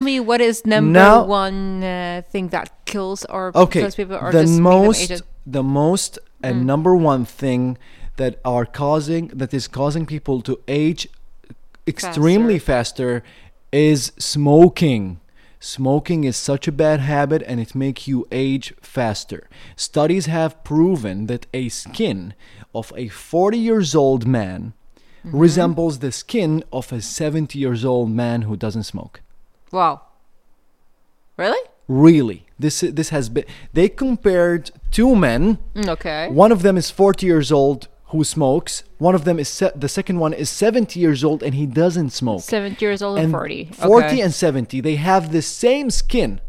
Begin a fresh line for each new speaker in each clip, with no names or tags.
me what is number one thing that kills or kills people, or
the
just
most and number one thing that is causing people to age extremely faster is smoking. Smoking is such a bad habit, and it makes you age faster. Studies have proven that a skin of a 40 years old man resembles the skin of a 70 years old man who doesn't smoke.
Wow. Really?
Really. This has been... They compared two men.
Okay.
One of them is 40 years old who smokes. One of them is... the second one is 70 years old and he doesn't smoke.
70 years old and 40.
40 and 70. They have the same skin.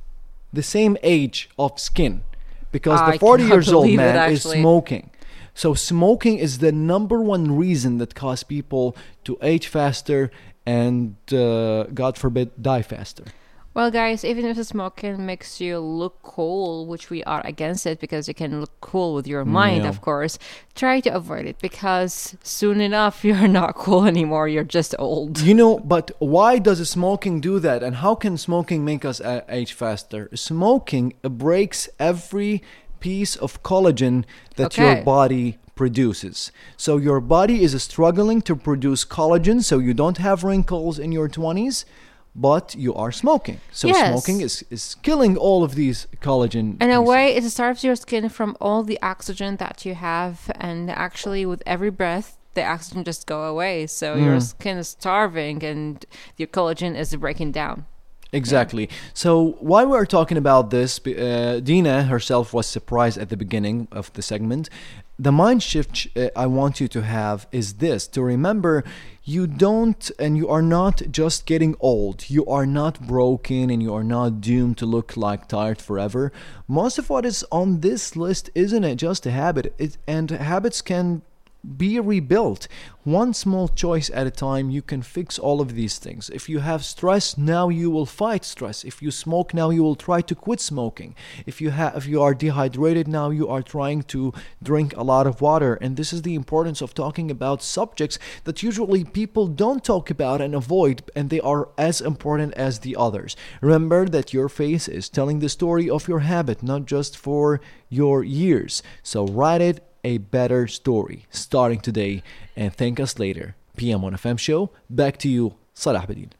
The same age of skin. Because the 40 years old man is smoking. So smoking is the number one reason that causes people to age faster and, God forbid, die faster.
Well, guys, even if the smoking makes you look cool, which we are against it because you can look cool with your mind, of course, try to avoid it because soon enough you're not cool anymore. You're just old.
But why does smoking do that? And how can smoking make us age faster? Smoking breaks every piece of collagen that your body produces. So your body is struggling to produce collagen so you don't have wrinkles in your 20s. But you are smoking. So smoking is killing all of these collagen.
In a way, it starves your skin from all the oxygen that you have. And actually, with every breath, the oxygen just go away. So your skin is starving and your collagen is breaking down.
Exactly. So while we're talking about this, Dina herself was surprised at the beginning of the segment. The mind shift I want you to have is this, to remember you are not just getting old. You are not broken and you are not doomed to look like tired forever. Most of what is on this list isn't just a habit, and habits can be rebuilt. One small choice at a time, you can fix all of these things. If you have stress, now you will fight stress. If you smoke, now you will try to quit smoking. If you are dehydrated, now you are trying to drink a lot of water. And this is the importance of talking about subjects that usually people don't talk about and avoid, and they are as important as the others. Remember that your face is telling the story of your habit, not just for your years. So write it a better story starting today, and thank us later. PM1FM show, back to you, Salah Badil.